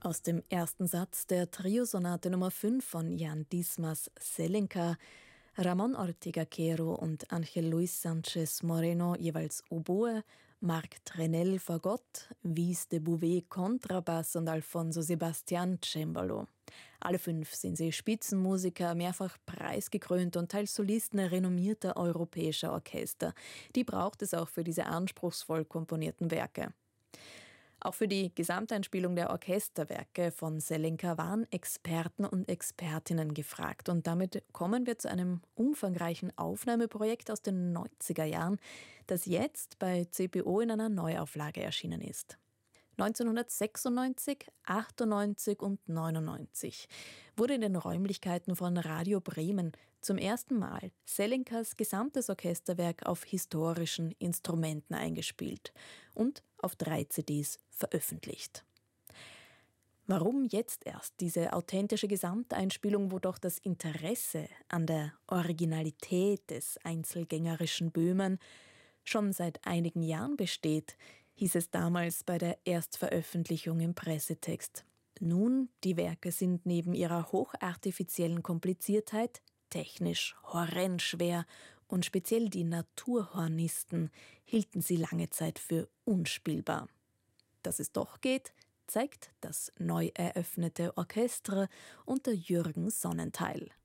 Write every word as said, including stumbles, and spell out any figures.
Aus dem ersten Satz der Triosonate Nummer fünf von Jan Dismas Selenka, Ramón Ortega Quero und Ángel Luis Sánchez Moreno jeweils Oboe, Marc Trenel Fagott, Wies de Bouvet Kontrabass und Alfonso Sebastián Cembalo. Alle fünf sind sie Spitzenmusiker, mehrfach preisgekrönt und teils Solisten renommierter europäischer Orchester. Die braucht es auch für diese anspruchsvoll komponierten Werke. Auch für die Gesamteinspielung der Orchesterwerke von Selenka waren Experten und Expertinnen gefragt. Und damit kommen wir zu einem umfangreichen Aufnahmeprojekt aus den neunziger Jahren, das jetzt bei C P O in einer Neuauflage erschienen ist. neunzehnhundertsechsundneunzig, achtundneunzig und neunundneunzig wurde in den Räumlichkeiten von Radio Bremen zum ersten Mal Selenkas gesamtes Orchesterwerk auf historischen Instrumenten eingespielt und auf drei C Ds veröffentlicht. Warum jetzt erst diese authentische Gesamteinspielung, wo doch das Interesse an der Originalität des einzelgängerischen Böhmern schon seit einigen Jahren besteht, hieß es damals bei der Erstveröffentlichung im Pressetext. Nun, die Werke sind neben ihrer hochartifiziellen Kompliziertheit technisch horrend schwer und speziell die Naturhornisten hielten sie lange Zeit für unspielbar. Dass es doch geht, zeigt das neu eröffnete Orchestre unter Jürgen Sonnentheil.